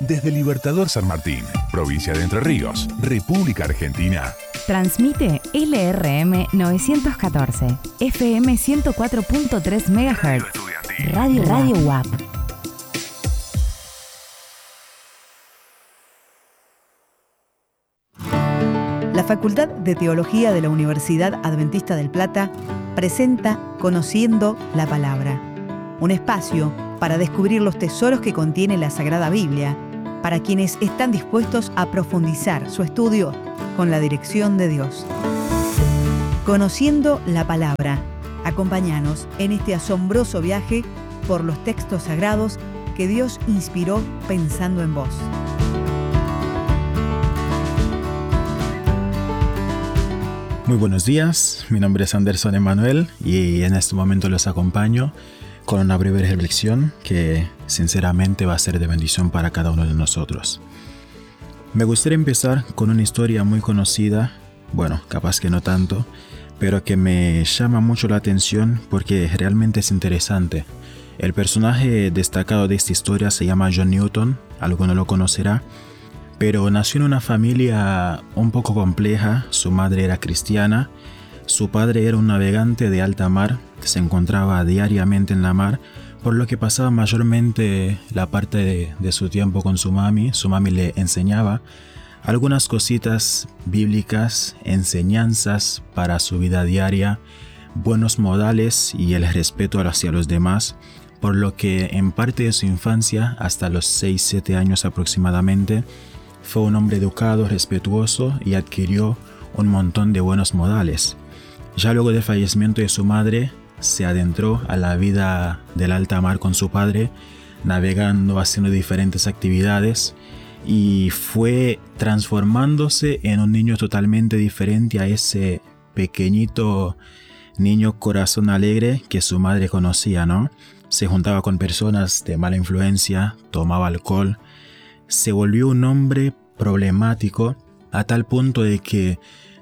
Desde Libertador San Martín, provincia de Entre Ríos, República Argentina. Transmite LRM 914, FM 104.3 MHz, Radio UAP. La Facultad de Teología de la Universidad Adventista del Plata presenta Conociendo la Palabra, un espacio para descubrir los tesoros que contiene la Sagrada Biblia, para quienes están dispuestos a profundizar su estudio con la dirección de Dios. Conociendo la Palabra, acompáñanos en este asombroso viaje por los textos sagrados que Dios inspiró pensando en vos. Muy buenos días, mi nombre es Anderson Emanuel y en este momento los acompaño con una breve reflexión que sinceramente va a ser de bendición para cada uno de nosotros. Me gustaría empezar con una historia muy conocida, bueno, capaz que no tanto, pero que me llama mucho la atención porque realmente es interesante. El personaje destacado de esta historia se llama John Newton, alguno lo conocerá, pero nació en una familia un poco compleja. Su madre era cristiana, su padre era un navegante de alta mar, se encontraba diariamente en la mar, por lo que pasaba mayormente la parte de su tiempo con su mami. Su mami le enseñaba algunas cositas bíblicas, enseñanzas para su vida diaria, buenos modales y el respeto hacia los demás, por lo que en parte de su infancia, hasta los 6-7 años aproximadamente, fue un hombre educado, respetuoso y adquirió un montón de buenos modales. Ya luego del fallecimiento de su madre, se adentró a la vida del alta mar con su padre, navegando, haciendo diferentes actividades, y fue transformándose en un niño totalmente diferente a ese pequeñito niño corazón alegre que su madre conocía, ¿no? Se juntaba con personas de mala influencia, tomaba alcohol, se volvió un hombre problemático a tal punto de que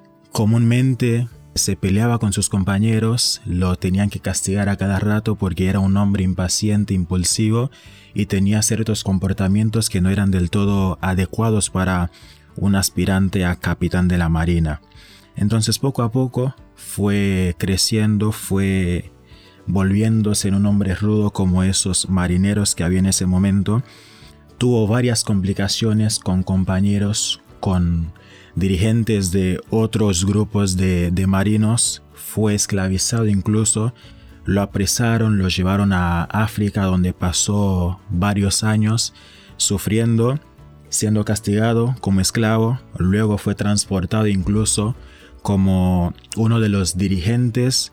comúnmente se peleaba con sus compañeros, lo tenían que castigar a cada rato porque era un hombre impaciente, impulsivo y tenía ciertos comportamientos que no eran del todo adecuados para un aspirante a capitán de la marina. Entonces poco a poco fue creciendo, fue volviéndose en un hombre rudo como esos marineros que había en ese momento. Tuvo varias complicaciones con compañeros, con dirigentes de otros grupos de marinos, fue esclavizado incluso, lo apresaron, lo llevaron a África donde pasó varios años sufriendo, siendo castigado como esclavo, luego fue transportado incluso como uno de los dirigentes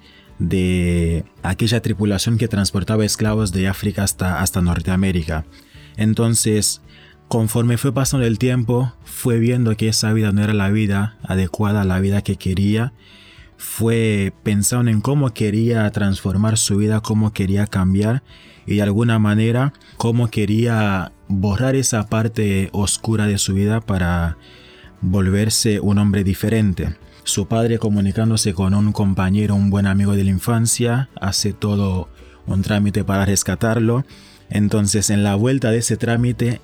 de aquella tripulación que transportaba esclavos de África hasta Norteamérica. Entonces, conforme fue pasando el tiempo, fue viendo que esa vida no era la vida adecuada, la vida que quería. Fue pensando en cómo quería transformar su vida, cómo quería cambiar y de alguna manera cómo quería borrar esa parte oscura de su vida para volverse un hombre diferente. Su padre, comunicándose con un compañero, un buen amigo de la infancia, hace todo un trámite para rescatarlo. Entonces, en la vuelta de ese trámite,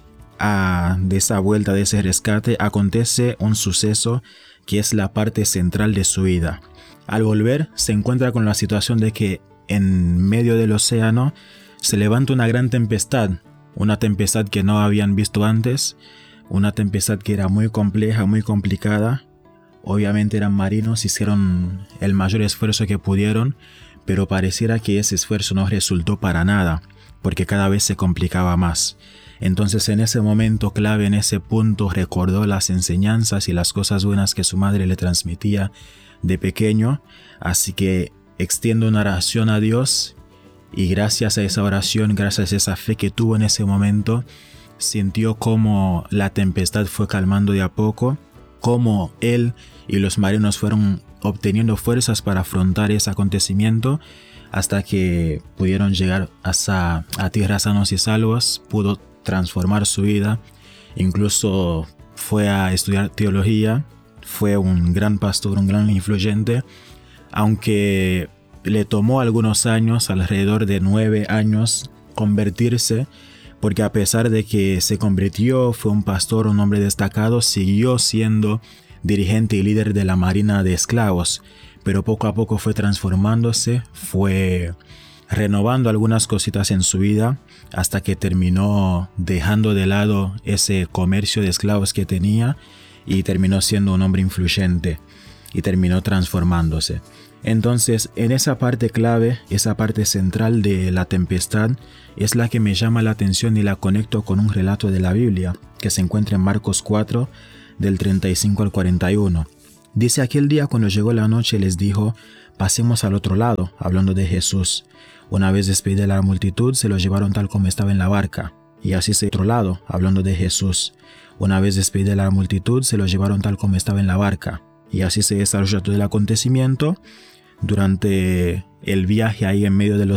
de ese rescate, acontece un suceso que es la parte central de su vida. Al volver, se encuentra con la situación de que en medio del océano se levanta una gran tempestad, una tempestad que no habían visto antes, una tempestad que era muy compleja, muy complicada. Obviamente eran marinos, hicieron el mayor esfuerzo que pudieron, pero pareciera que ese esfuerzo no resultó para nada, porque cada vez se complicaba más. Entonces en ese momento clave, en ese punto, recordó las enseñanzas y las cosas buenas que su madre le transmitía de pequeño, así que extiende una oración a Dios y gracias a esa oración, gracias a esa fe que tuvo en ese momento, sintió como la tempestad fue calmando de a poco, como él y los marinos fueron obteniendo fuerzas para afrontar ese acontecimiento, hasta que pudieron llegar a tierra sanos y salvos. Pudo transformar su vida, incluso fue a estudiar teología, fue un gran pastor, un gran influyente, aunque le tomó algunos años, alrededor de 9 años, convertirse, porque a pesar de que se convirtió, fue un pastor, un hombre destacado, siguió siendo dirigente y líder de la marina de esclavos, pero poco a poco fue transformándose, fue renovando algunas cositas en su vida hasta que terminó dejando de lado ese comercio de esclavos que tenía y terminó siendo un hombre influyente y terminó transformándose. Entonces, en esa parte clave, esa parte central de la tempestad es la que me llama la atención y la conecto con un relato de la Biblia que se encuentra en Marcos 4 del 35 al 41. Dice: aquel día cuando llegó la noche les dijo: pasemos al otro lado, hablando de Jesús. Una vez despedida la multitud, se lo llevaron tal como estaba en la barca. Y así se otro lado, hablando de Jesús. Una vez despedida la multitud, se lo llevaron tal como estaba en la barca. Y así se desarrolla todo el acontecimiento durante el viaje ahí en medio del